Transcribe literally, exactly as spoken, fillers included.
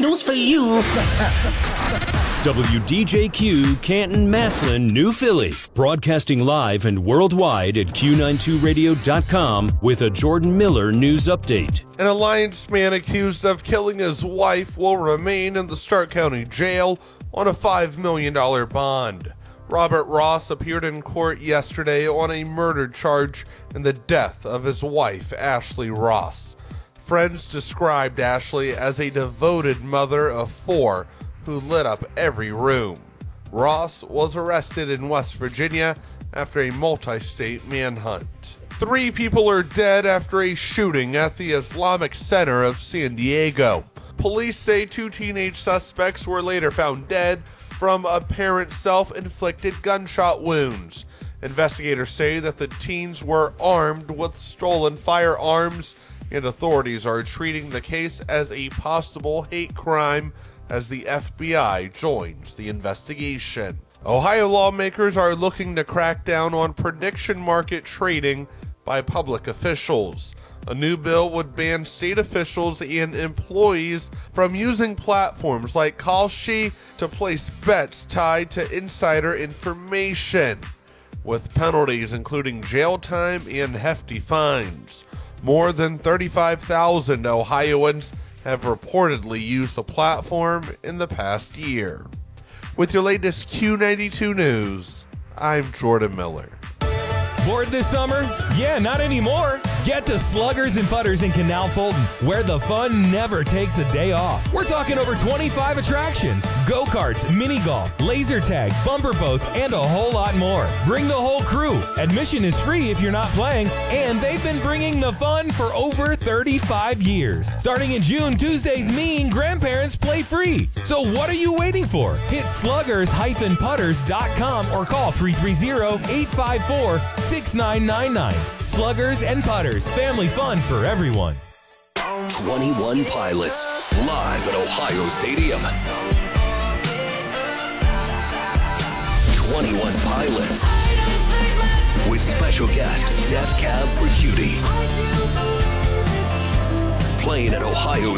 news for you. W D J Q, Canton, Massillon, New Philly. Broadcasting live and worldwide at Q ninety-two radio dot com with a Jordan Miller news update. An Alliance man accused of killing his wife will remain in the Stark County Jail on a five million dollars bond. Robert Ross appeared in court yesterday on a murder charge in the death of his wife, Ashley Ross. Friends described Ashley as a devoted mother of four who lit up every room. Ross was arrested in West Virginia after a multi-state manhunt. Three people are dead after a shooting at the Islamic Center of San Diego. Police say two teenage suspects were later found dead from apparent self-inflicted gunshot wounds. Investigators say that the teens were armed with stolen firearms, and authorities are treating the case as a possible hate crime as the F B I joins the investigation. Ohio lawmakers are looking to crack down on prediction market trading by public officials. A new bill would ban state officials and employees from using platforms like Kalshi to place bets tied to insider information, with penalties including jail time and hefty fines. More than thirty-five thousand Ohioans have reportedly used the platform in the past year. With your latest Q ninety-two news, I'm Jordan Miller. Bored this summer? Yeah, not anymore. Get to Sluggers and Putters in Canal Fulton, where the fun never takes a day off. We're talking over twenty-five attractions, go-karts, mini golf, laser tag, bumper boats, and a whole lot more. Bring the whole crew. Admission is free if you're not playing, and they've been bringing the fun for over thirty-five years. Starting in June, Tuesdays mean grandparents play free. So what are you waiting for? Hit sluggers dash putters dot com or call three three zero, eight five four, six nine nine nine. Sluggers and Putters, family fun for everyone. twenty-one Pilots, live at Ohio Stadium. twenty-one Pilots, with special guest Death Cab for Cutie. Playing at Ohio